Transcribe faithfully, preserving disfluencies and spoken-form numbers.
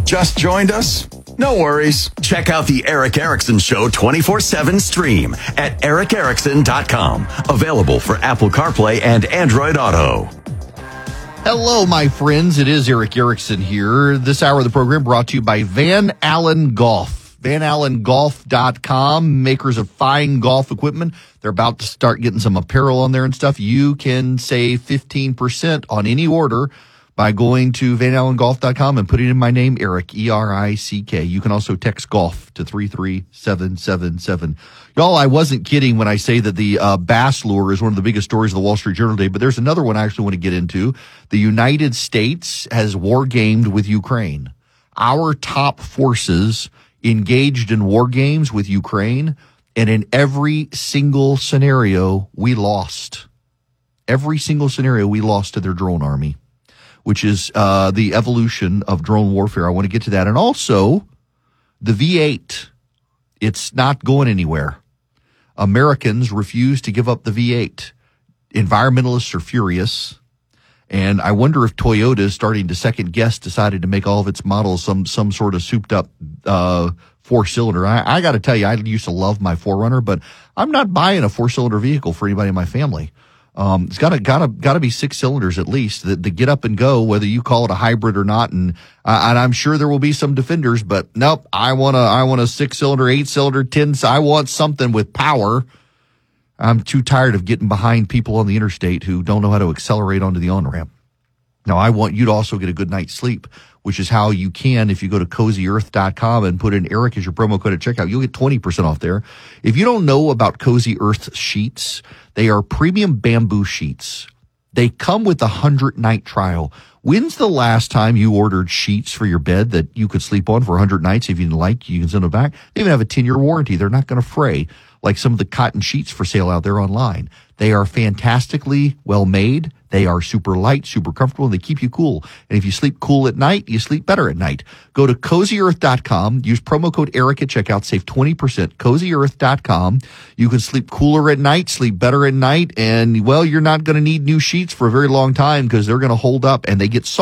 Just joined us? No worries. Check out the Eric Erickson Show twenty-four seven stream at eric erickson dot com. Available for Apple CarPlay and Android Auto. Hello, my friends. It is Eric Erickson here. This hour of the program brought to you by Van Allen Golf. van allen golf dot com, makers of fine golf equipment. They're about to start getting some apparel on there and stuff. You can save fifteen percent on any order by going to van allen golf dot com and putting in my name, Eric, E R I C K. You can also text golf to three three seven seven seven. Y'all, I wasn't kidding when I say that the uh, bass lure is one of the biggest stories of the Wall Street Journal today, but there's another one I actually want to get into. The United States has war gamed with Ukraine. Our top forces engaged in war games with Ukraine, and in every single scenario, we lost. Every single scenario, we lost to their drone army, which is uh, the evolution of drone warfare. I want to get to that. And also, the V eight. It's not going anywhere. Americans refuse to give up the V eight. Environmentalists are furious. And I wonder if Toyota is starting to second guess, decided to make all of its models some some sort of souped up uh, four cylinder. I, I got to tell you, I used to love my four runner, but I'm not buying a four cylinder vehicle for anybody in my family. Um, it's got to got to got to be six cylinders at least. The, the get up and go, whether you call it a hybrid or not. And uh, and I'm sure there will be some defenders, but nope. I want a I want a six cylinder, eight cylinder, ten. I want something with power. I'm too tired of getting behind people on the interstate who don't know how to accelerate onto the on-ramp. Now, I want you to also get a good night's sleep, which is how you can if you go to cozy earth dot com and put in Eric as your promo code at checkout. You'll get twenty percent off there. If you don't know about Cozy Earth sheets, they are premium bamboo sheets. They come with a one hundred night trial. When's the last time you ordered sheets for your bed that you could sleep on for one hundred nights? If you didn't like, you can send them back. They even have a ten-year warranty. They're not going to fray like some of the cotton sheets for sale out there online. They are fantastically well made. They are super light, super comfortable, and they keep you cool. And if you sleep cool at night, you sleep better at night. Go to cozy earth dot com. Use promo code Eric at checkout. Save twenty percent. cozy earth dot com. You can sleep cooler at night, sleep better at night, and, well, you're not going to need new sheets for a very long time because they're going to hold up and they get soft.